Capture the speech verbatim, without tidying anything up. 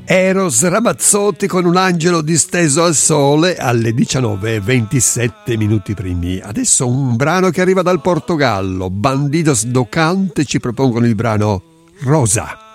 Eros Ramazzotti con Un angelo disteso al sole alle diciannove e ventisette minuti primi. Adesso un brano che arriva dal Portogallo. Bandidos do Cante ci propongono il brano Rosa.